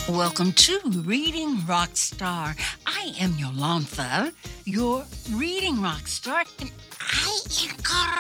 Welcome to Reading Rockstar. I am Yolantha, your reading rock star, and I am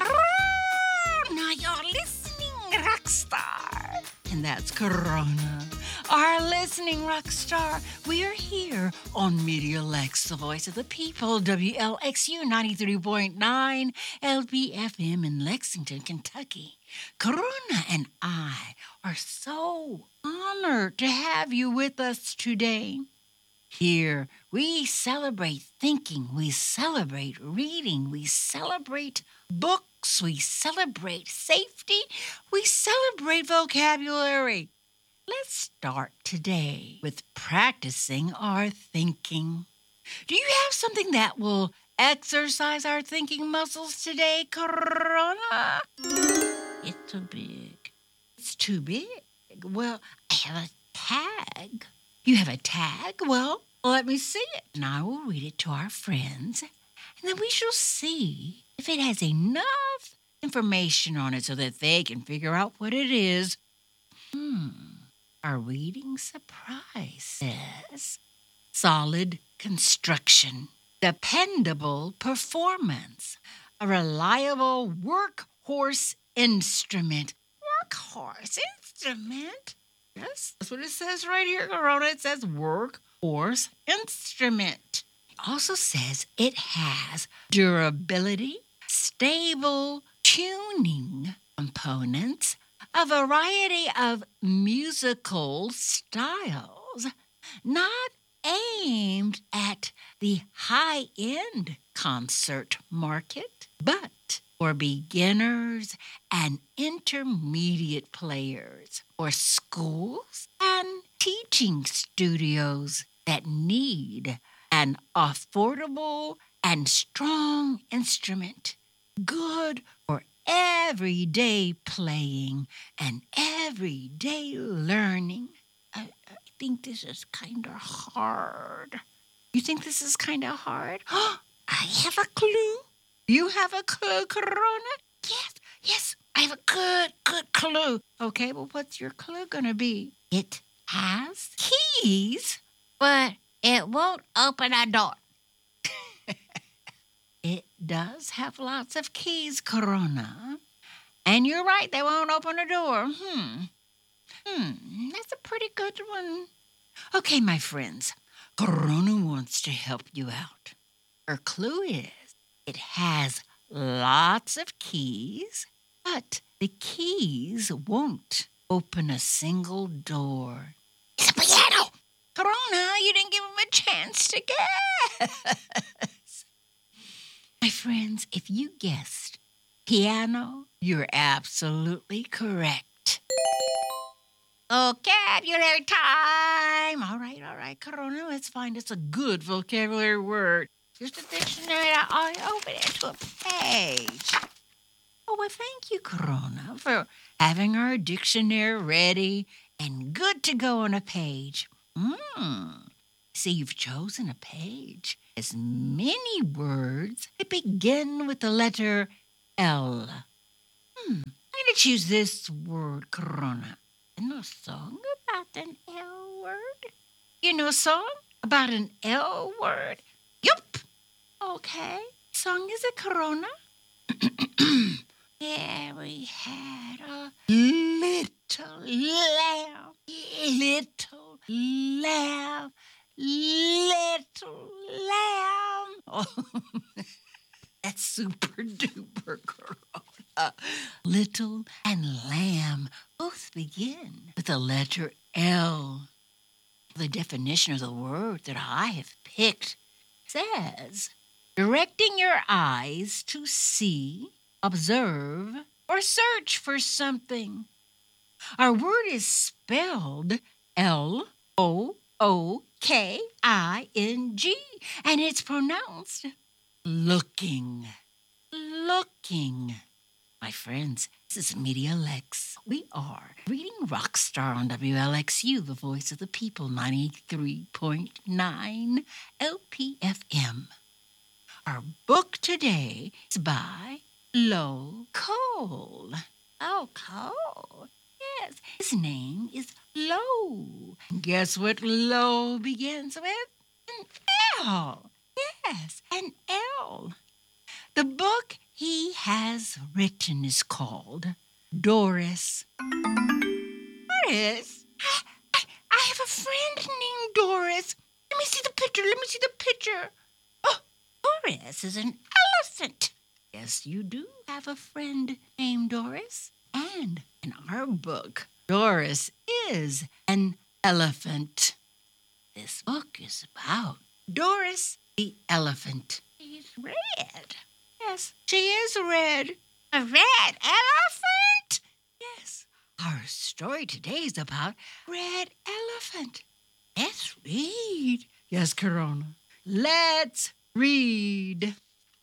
Corona, your listening rock star. And that's Corona, our listening rock star. We are here on Media Lex, the voice of the people, WLXU 93.9 LPFM in Lexington, Kentucky. Corona and I are so honored to have you with us today. Here, we celebrate thinking, we celebrate reading, we celebrate books, we celebrate safety, we celebrate vocabulary. Let's start today with practicing our thinking. Do you have something that will exercise our thinking muscles today, Corona? It's too big. It's too big. Well, I have a tag. You have a tag? Well, let me see it. And I will read it to our friends. And then we shall see if it has enough information on it so that they can figure out what it is. Our reading surprise says solid construction, dependable performance, a reliable workhorse instrument. Workhorse instrument? Yes, that's what it says right here, Corona. It says workhorse instrument. It also says it has durability, stable tuning components, a variety of musical styles, not aimed at the high-end concert market, but for beginners and intermediate players, or schools and teaching studios that need an affordable and strong instrument, good for everyday playing and everyday learning. I think this is kind of hard. You think this is kind of hard? I have a clue. You have a clue, Corona? Yes, I have a good clue. Okay, well, what's your clue gonna be? It has keys, but it won't open a door. It does have lots of keys, Corona. And you're right, they won't open a door. That's a pretty good one. Okay, my friends, Corona wants to help you out. Her clue is it has lots of keys, but the keys won't open a single door. It's a piano! Corona, you didn't give him a chance to guess. My friends, if you guessed piano, you're absolutely correct. Vocabulary time! All right, Corona, let's find us a good vocabulary word. Just a dictionary, I'll open it to a page. Oh, well, thank you, Corona, for having our dictionary ready and good to go on a page. See, you've chosen a page. As many words that begin with the letter L. I'm going to choose this word, Corona. You know a song about an L word? You know a song about an L word? Yup. Okay. Song is it, Corona? Yeah, we had a little lamb. Little lamb. Little lamb. Oh, that's super duper, Corona. Little and lamb both begin with the letter L. The definition of the word that I have picked says, directing your eyes to see, observe, or search for something. Our word is spelled L-O-O-K-I-N-G, and it's pronounced looking. Looking. My friends, this is Media Lex. We are Reading Rockstar on WLXU, the voice of the people, 93.9 LPFM. Our book today is by Lo Cole. Oh, Cole. Yes, his name is Lo. Guess what Lo begins with? An L. Yes, an L. The book he has written is called Doris. Doris? I have a friend named Doris. Let me see the picture. Oh, Doris is an elephant. Yes, you do have a friend named Doris. And in our book, Doris is an elephant. This book is about Doris the elephant. She's red. Yes, she is red. A red elephant? Yes. Our story today is about Red Elephant. Let's read. Yes, Corona. Let's read.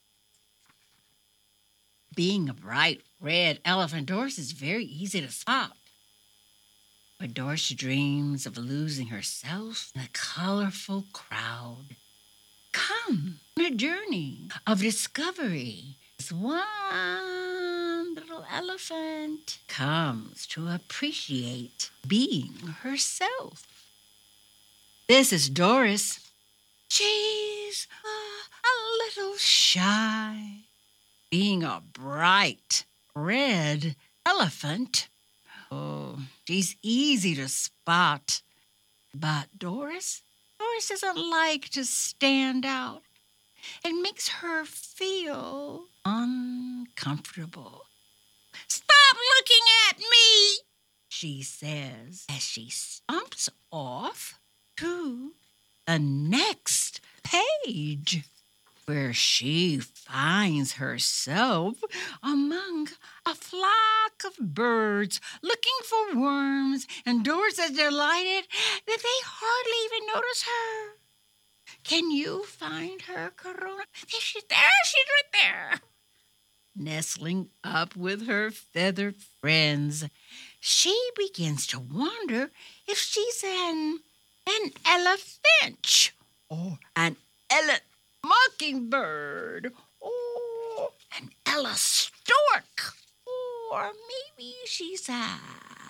Being a bright red elephant, Doris is very easy to spot. But Doris dreams of losing herself in a colorful crowd. Come on a journey of discovery as one little elephant comes to appreciate being herself. This is Doris. She's a little shy. Being a bright red elephant, she's easy to spot. But Doris doesn't like to stand out. It makes her feel uncomfortable. Stop looking at me, she says as she stomps off to the next page, where she finds herself among a flock of birds looking for worms, and Doris is delighted that they hardly even notice her. Can you find her, Corona? There she's right there. Nestling up with her feathered friends, she begins to wonder if she's an elephant or an mockingbird, or an Ella stork, or maybe she's a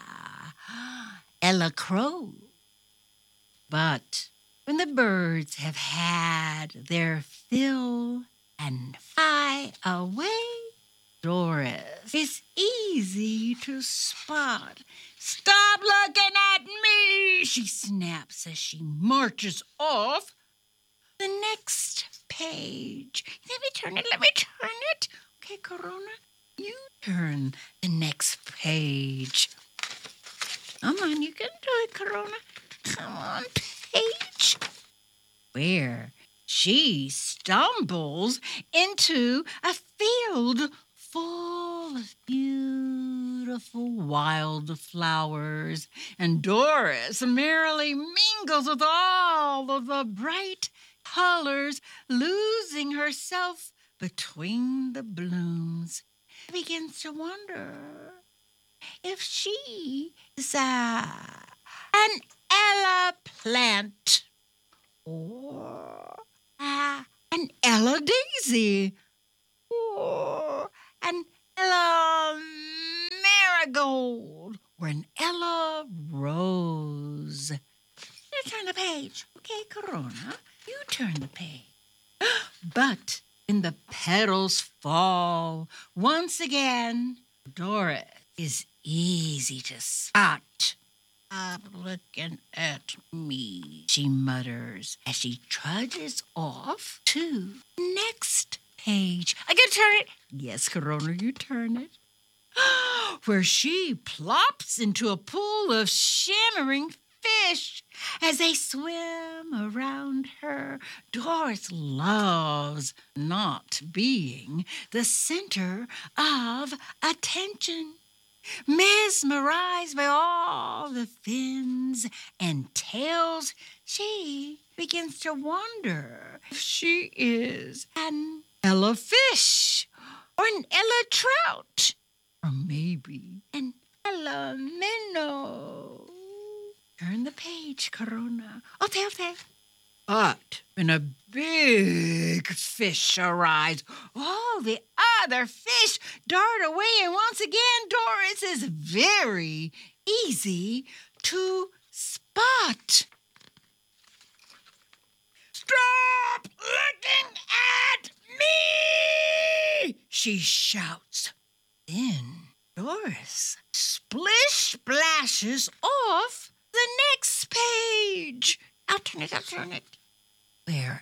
Ella crow. But when the birds have had their fill and fly away, Doris is easy to spot. Stop looking at me, she snaps as she marches off the next page. Let me turn it. Okay, Corona, you turn the next page. Come on, you can do it, Corona. Come on, page. Where she stumbles into a field full of beautiful wildflowers, and Doris merrily mingles with all of the bright colors, losing herself between the blooms. She begins to wonder if she is an Ella plant or an Ella daisy or an Ella marigold or an Ella rose. You turn the page. Okay, Corona, you turn the page. But when the petals fall once again, Doris is easy to spot. Stop looking at me, she mutters as she trudges off to the next page. I gotta turn it. Yes, Corona, you turn it. Where she plops into a pool of shimmering fish as they swim around her. Doris loves not being the center of attention. Mesmerized by all the fins and tails, she begins to wonder if she is an Ella fish or an Ella trout or maybe an Ella minnow. Turn the page, Corona. Okay. But when a big fish arrives, all the other fish dart away, and once again, Doris is very easy to spot. she shouts. Then Doris splashes off the next page. I'll turn it. Where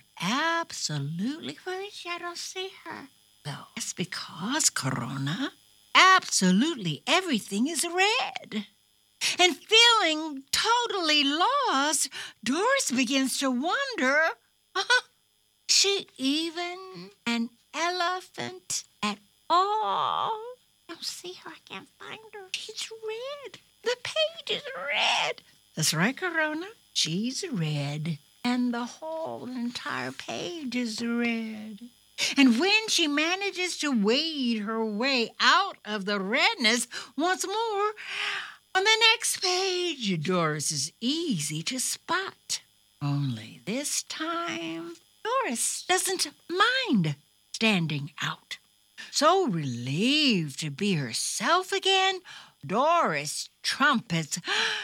I don't see her. Well, that's because, Corona, absolutely everything is red. And feeling totally lost, Doris begins to wonder, she even an elephant at all? I don't see her. I can't find her. She's red. The page is red. That's right, Corona. She's red. And the whole entire page is red. And when she manages to wade her way out of the redness once more, on the next page, Doris is easy to spot. Only this time, Doris doesn't mind standing out. So relieved to be herself again, Doris trumpets,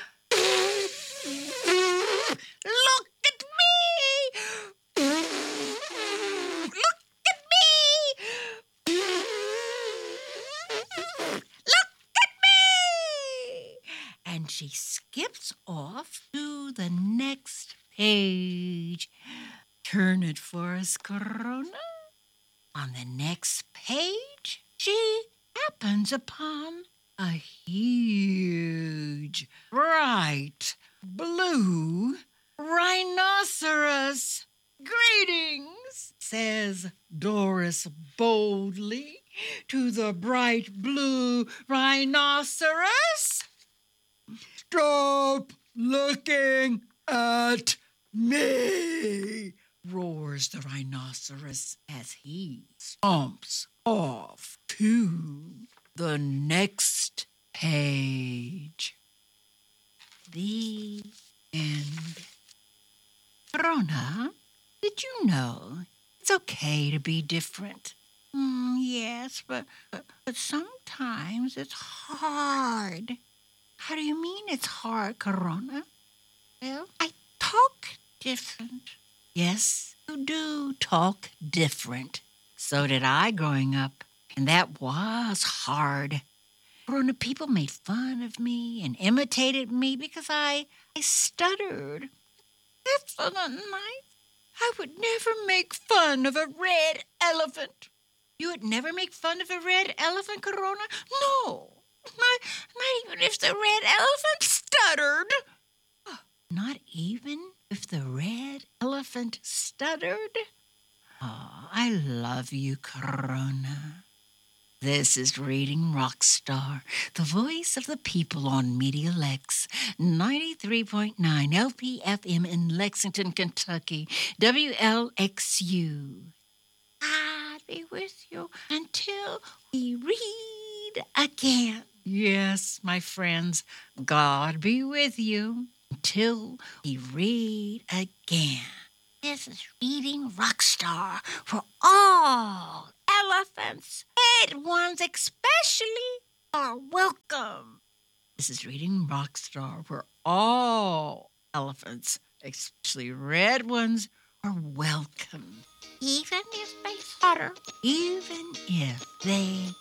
"Look at me! Look at me! Look at me!" And she skips off to the next page. Turn it for us, Corona. On the next page, she happens upon a huge, bright, blue rhinoceros. "Greetings," says Doris boldly to the bright blue rhinoceros. "Stop looking at me," roars the rhinoceros as he stomps off to the next page. The end. Corona, did you know it's okay to be different? Yes, but sometimes it's hard. How do you mean it's hard, Corona? Well, I talk different. Yes, you do talk different. So did I growing up, and that was hard. Corona, people made fun of me and imitated me because I stuttered. That's not nice. I would never make fun of a red elephant. You would never make fun of a red elephant, Corona? No, not even if the red elephant stuttered. Not even if the red elephant stuttered? Oh, I love you, Corona. This is Reading Rockstar, the voice of the people on Media Lex, 93.9 LPFM in Lexington, Kentucky, WLXU. I'll be with you until we read again. Yes, my friends, God be with you until we read again. This is Reading Rockstar for all elephants. Red ones especially are welcome. This is Reading Rockstar for all elephants, especially red ones, are welcome. Even if they stutter. Even if they